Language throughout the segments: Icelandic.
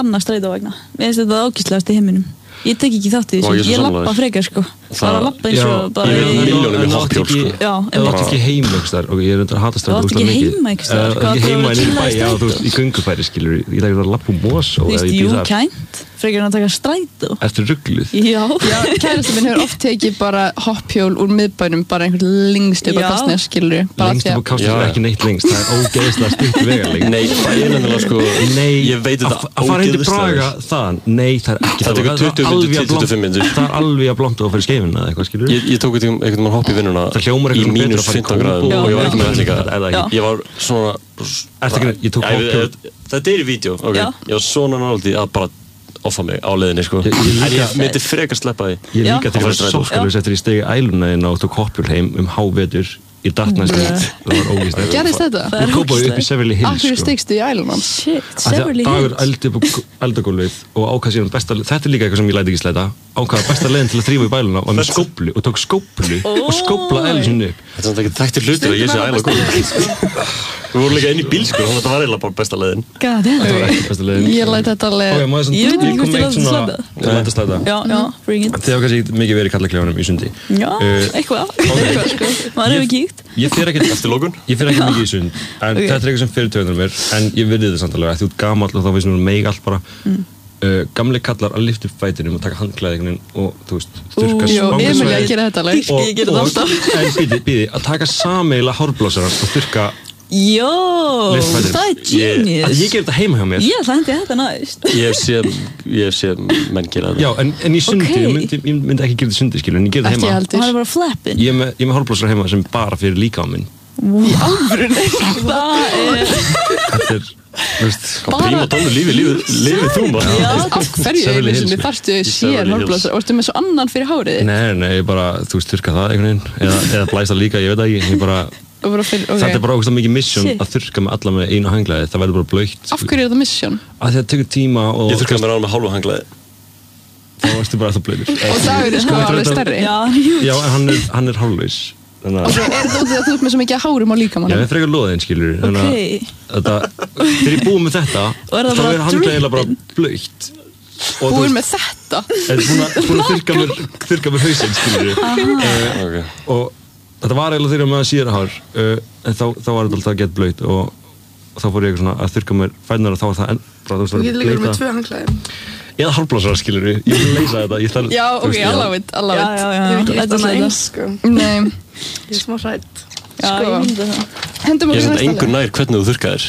banna strætóvagna. Mér finnst þetta ógeðslegast í heiminum. Ég tek ekki þátt í þessu, ég labba frekar sko. Bara labba eins og bara milljónum í hoppjól sko. Já, það átt ekki heima einhverstaðar og ég að hata strætó ógeðslega mikið. Það átt ekki heima einhverstaðar. Það átt ekki heima en bæ, já þú veist, í göngufæri skilur ég þarf að labba Mosó eða ég býð þar. Kænt, frekar að taka strætó. Ertu rugluð? Já. Kærastinn minn hefur oft tekið bara hoppjól úr miðbænum, bara einhvern lengst upp á Kársnes skilur. Lengst upp á Kársnes er ekki neitt lengst, það er ógeðslega stutt vegalengd. Nei, það er nefnilega sko, ég veit þetta að fara hindi Braga þaðan, nei það er ekki það tekur 20-25 minnur. Það er alveg að blanda og fara í skeifina eða eitthvað skilur. Ég tók einhvern mann hopp í vinnuna í mínus 15 gráðum og ég var ekki með hellinga. Ég var svona þetta er í vídeo, ok. Ég var svona nálægt í að bara offa mig á leiðinni sko. En ég myndi frekar sleppa því. Ég líka þegar ég var sokkalus eftir ég stegi æluna inn og tók hoppjól heim hávetur í Dartness-street. Það var ógeðslegt. Gerðist þetta? Hún kópaði upp í Severly Hills. Af hverju stigstu í ælunan? Shit, Severly Hills. Dagur ældi upp á eldagólfið og ákvað síðan besta leið. Þetta er líka eitthvað sem ég læti ekki slæta. Ákvað besta leiðin til að þrífa í bæluna var með skóflu og tók skóflu og skóflaði ælu sinni upp. Þetta er ekki þekktir hlutur að ég sé æla gólfið. Við vorum líka inn í bíl sko, þetta var eiginlega bara besta leiðin. Þetta var ekki besta leiðin. Ég læti þetta alveg. Ég veit ekki hvort ég læti slæta. Já, bring it. Þið hafa kannski mikið verið í Kallaklefanum í sundi. Já, eitthvað sko. Maður hefur kíkt. Ég fer ekki mikið í sund, en þetta er eitthvað sem fyrir töðunar mér, en ég virði þetta samt alveg að þú ert gamall og þá finnst mér meig allt bara. Gamli kallar að lyfta upp fætinum og taka handklæði og þú veist, þurrka Emilia gerir þetta alveg. Ég gerir þetta alltaf. En býði, að taka sameiginlega hárblássaran og þurrka Jó, það er genius. Ég ger þetta heima hjá mér. Ég ætla þetta næst. Ég hef séð menn gera þetta. Já, en í sundi, ég myndi ekki gera þetta í sundi, skilur, en ég ger þetta heima. Það er bara flappin. Ég er með hárblásara heima sem bara fyrir líka á minn. Í alvörunni. Þetta er, þú veist, príma tónu lífið þú maður. Já, af hverju einu sinni þarftu sér hárblásara? Varstu með svo annan fyrir hárið? Nei, ég bara, þú veist, þurrka það einhvern veginn, eða blæsa líka, ég veit ekki, ég bara þetta er bara ógeðslega mikið mission að þurrka með alla með einu hanglaði, það verður bara blautt. Af hverju er þetta mission? Að það tekur tíma og ég þurrkaði mér alveg með hálfa hanglaði. Þá varstu bara alltaf blautur. Og Dagur er sko alveg stærri. Já, en hann er hálflaus. Og svo er þetta út í að þú ert með svo mikið hárum á líkamannum? Já, það er frekar loðinn, skilur. Þegar ég búið með þetta, þá er hanglaðilega bara blautt. Búið með þetta? Búin að þurrka mér hausinn, skilur. Og þetta var eiginlega þegar maður síðara hár, en þá var þetta alltaf að geta blöyt og þá fór ég svona að þurrka mér fætunar og þá var það bara þú getur líka með 2 hangklæði. Eða hárblásara, skilur við, ég vil leysa þetta. Já, ok, allaveit. Ég hef ekki eitt annað eins, sko. Nei. Ég er smá hrædd. Já, ég myndi það. Hendum ég er svona engur nær hvernig þú þurrkaðir.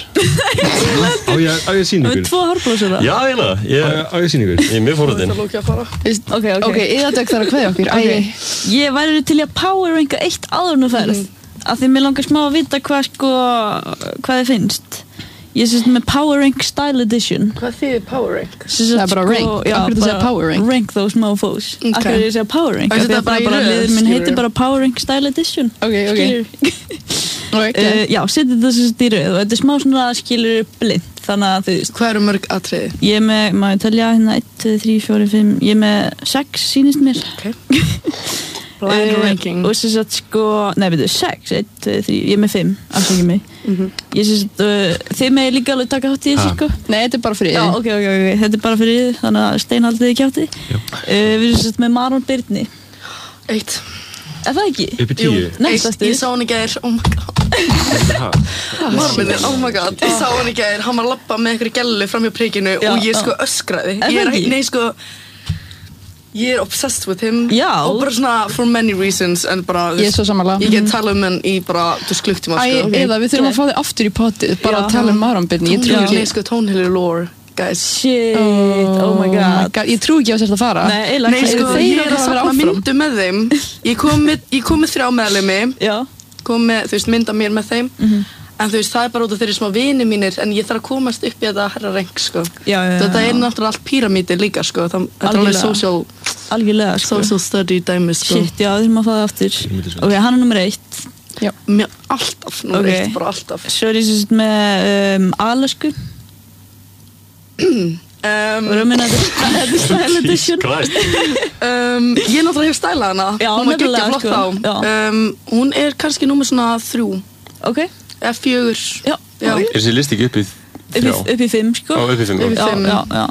Á ég sýna ykkur? 2 hárblásara. Já, eiginlega. Á ég sýna ykkur? Ég er mjög forðinn. Það lóki að fara. Ok, Iðadögg þarf að kveðja okkur. Ég væri til að power ranka eitt áður nú ferð. Af því mér langar smá að vita hvað þið finnst. Ég sést með Power Rank Style Edition. Hvað þýðir Power Rank? Það er bara rank. Af hverju þú segja Power Rank? Rank those mofos. Af hverju ég segja Power Rank? Þetta er bara liður minn heitir bara Power Rank Style Edition. Ok. Já, setja þetta sérst í röð og þetta er smá svona skilur blind. Þannig að þú veist. Hvað eru mörg atriði? Ég er með, maður telja hérna 1, 2, 3, 4, 5. Ég er með 6 sýnist mér. Ok. Blind ranking. Og sem sagt sko, nei veitu, 6, 1, 2, 3, ég er með 5, afsakið mig. Ég sem sagt, þið megið líka alveg taka þátt í þessu sko? Nei, þetta er bara fyrir Já, ok, þetta er bara fyrir þið, þannig að steinhaldið þið kjátti. Við erum sem sagt með Maron Birni. 1. Er það ekki? Upp í 10? Næstastur. Ég sá hann í gær, oh my god. Marminni, oh my god. Ég sá hann í gær, hann var að labba með einhverju gellu fram hjá prikinu og ég sko öskraði. Nei sko, ég er obsessed with him. Já. Og bara svona for many reasons en bara Ég er svo sammála. Ég get tala um hann í bara klukktíma sko. Eða við þurfum að fá þig aftur í potið bara að tala um Maron Birni. Ég trú ekki. Nei sko, tónheilir lore, guys. Shit, oh my god. Ég trú ekki á sérst að fara. Nei sko, ég er að safna myndu með þeim. Ég kom með 3 meðlimi. Já. Kom með, þú veist, mynda mér með þeim. En þú veist, það er bara út af þeirri smá vini mínir en ég þarf að komast upp í þetta herra renk, sko. Já. Þetta er náttúrulega allt píramíti líka, sko. Þetta er alveg algjörlega, sko. Social study dæmi, sko. Shit, já, þurfum að fá það aftur. Ok, hann er nummer 1. Já. Mér alltaf, nummer 1, bara alltaf. Svo er ég sérst með Alasku. Þetta er style edition. Ég náttúrulega hef stælað hana. Já, hún var geggja flott þá. Hún er kannski númer svona 3. Ok. Eða 4. Já. Er þessi listi ekki upp í 3? Upp í 5, sko. Upp í 5, já.